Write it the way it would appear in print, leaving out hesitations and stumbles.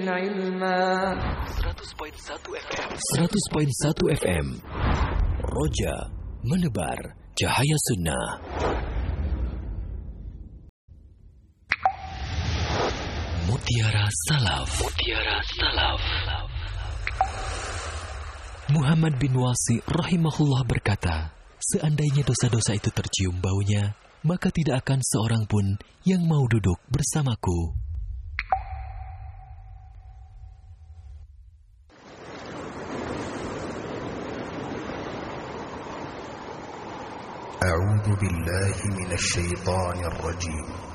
علما 100.1 FM Roja menebar cahaya sunnah. Mutiara Salaf. Muhammad bin Wasi rahimahullah berkata, seandainya dosa-dosa itu tercium baunya, maka tidak akan seorang pun yang mau duduk bersamaku. أعوذ بالله من الشيطان الرجيم